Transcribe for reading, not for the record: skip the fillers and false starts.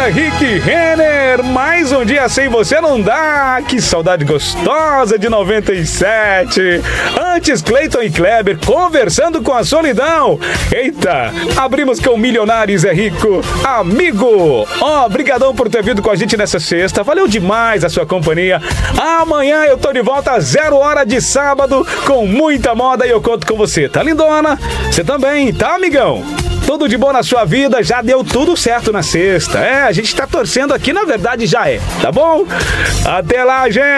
Zé Rick Renner, mais um dia sem você não dá. Que saudade gostosa de 97. Antes, Cleiton e Kleber conversando com a solidão. Eita, abrimos com Milionário e Zé Rico, amigo. Obrigadão por ter vindo com a gente nessa sexta. Valeu demais a sua companhia. Amanhã eu tô de volta às 0 hora de sábado com muita moda e eu conto com você. Tá lindona? Você também, tá, amigão? Tudo de bom na sua vida, já deu tudo certo na sexta. A gente tá torcendo aqui, na verdade já é, tá bom? Até lá, gente!